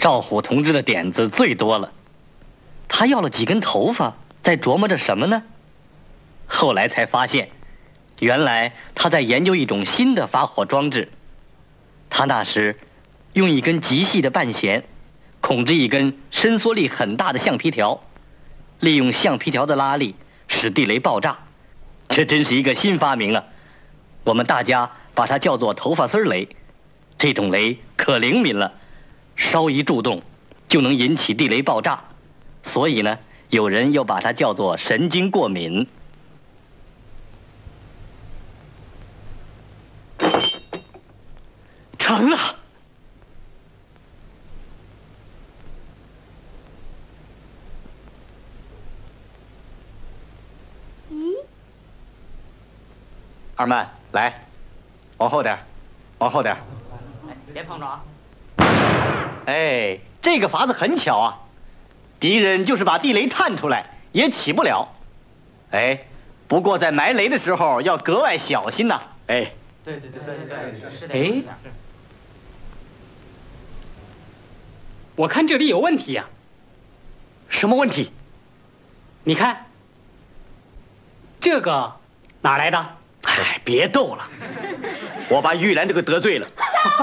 赵虎同志的点子最多了，他要了几根头发，在琢磨着什么呢？后来才发现，原来他在研究一种新的发火装置。他那时用一根极细的半弦，控制一根伸缩力很大的橡皮条，利用橡皮条的拉力使地雷爆炸。这真是一个新发明啊！我们大家把它叫做头发丝雷。这种雷可灵敏了，稍一蛀动就能引起地雷爆炸，所以呢，有人又把它叫做神经过敏。成了！ 咦？ 二曼，来，往后点，往后点。 别碰着啊！ 哎，这个法子很巧啊，敌人就是把地雷探出来，也起不了。哎，不过在埋雷的时候要格外小心呐。哎， 对，是的。 哎，我看这里有问题呀。 什么问题？ 你看，这个哪来的？ 哎，别逗了，我把玉兰这个得罪了。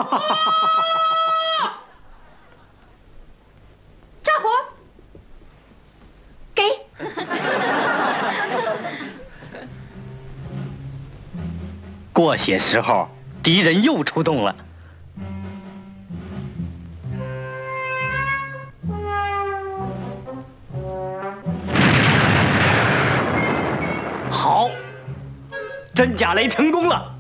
赵虎，给。 过些时候，敌人又出动了。好，真假雷成功了。